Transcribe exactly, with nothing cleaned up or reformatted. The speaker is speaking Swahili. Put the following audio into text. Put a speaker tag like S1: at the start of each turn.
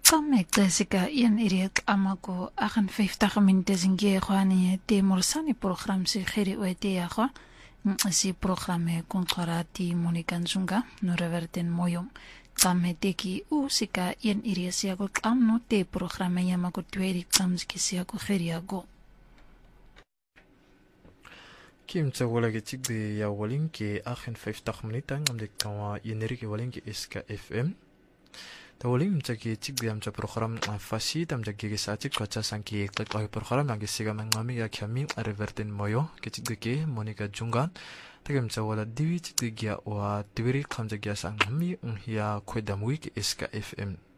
S1: Kamek Jessica Ian Iriak Amako achtenvijftig minuten zingie kwani te morsani program si khiri wete yakwa si programme kontrati Monica Nzunga no reverten moyom kameteki u sika Ian Iriasia ko amno te programme yamako tweri kamski sia ko khiri ago
S2: Kim te wolage tikbe ya wolinke achtenvijftig minuten om de kawa Ian wolinke iska F M Tawoling mtaki tikbi amcha program fasit amcha gigi satik kacha sanki klik ay program yang gisiga mangami ya kami revertin moyo kitikbi ke Monica Jungan tagam wala diwi tikbi gya wa tiwiri kamja gya sangami ya kwedam week iska F M